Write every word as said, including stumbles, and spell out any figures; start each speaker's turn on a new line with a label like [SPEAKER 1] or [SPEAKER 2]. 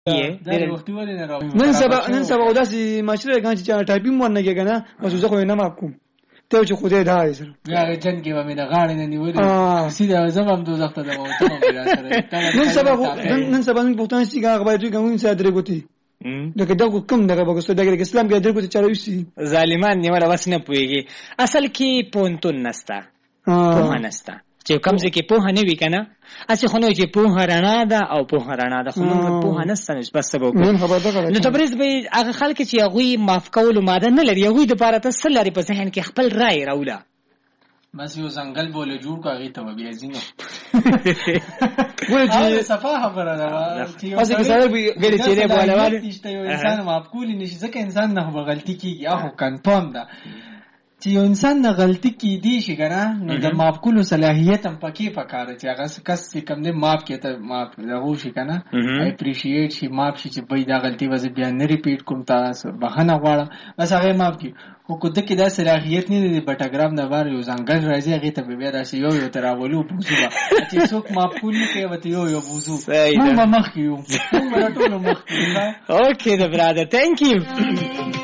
[SPEAKER 1] نن سبا نن سبا داسې ماشره غان چې ټایپینګ مون نه کېګنه بس زه خو نه ماپ کوم ته چې خدای دا یې سره
[SPEAKER 2] یا جن کې به مې د غاړې نه نیولې سیده زمم دوزخ ته دمو ته مې سره
[SPEAKER 1] نن سبا نن سبا نن پوتان سي هغه باید کوم څه درې ګوتی دغه دغه کوم دغه بګسو دغه اسلام کې درې ګوتی چاروي سي
[SPEAKER 3] ظالمان نیول وسنه پويږي اصل کې پونتون نستا په نستا چې کوم ځکه په هنه وی کنه اسی خو نو چې په رڼا ده او په رڼا ده خو موږ په نسته نش بس سبب نو تبریز به هغه خلک چې هغه معاف کول ماده نه لري هغه د پاره ته سل لري په ذهن کې خپل رائے راولا
[SPEAKER 2] بس یو ځنګل بوله جوړ کاږي ته بیا زینو وایي صفه خبره ده چې
[SPEAKER 1] اسی که سره به ګړي چیرې بوله
[SPEAKER 2] وایي یو انسان معاف کولی نشي ځکه انسان نه غلطي کیږي هغه کنفرم ده چې یو انسان نه غلطي کی دی شي کنه نو د معاف کولو صلاحیت هم پکې پکاره چې هغه کس چې کوم دې معاف کړي ته معاف راغو شي کنه اپریشیټ شي معاف شي چې بای دا غلطي وځي بیا نه ریپیټ کوم تاسو بهانه غواړم بس هغه معاف کی خو کو د کې دا صلاحیت نه دی بټاګرام نه بار یو ځنګل راځي هغه ته بیا دا یو یو تراولو بوزو چې څوک معاف کولی کوي وته یو یو بوزو موږ مخ کیو موږ ټول مخ کیو
[SPEAKER 3] اوکې دا برادر ثانک یو